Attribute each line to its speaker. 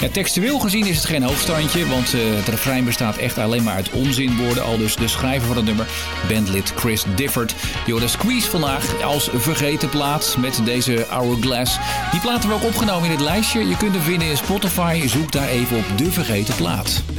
Speaker 1: Ja, textueel gezien is het geen hoogstandje, want het refrein bestaat echt alleen maar uit onzinwoorden. Al dus de schrijver van het nummer, bandlid Chris Difford. Je hoort de Squeeze vandaag als vergeten plaat met deze Hourglass. Die plaat hebben we ook opgenomen in het lijstje. Je kunt hem vinden in Spotify. Zoek daar even op de vergeten plaat.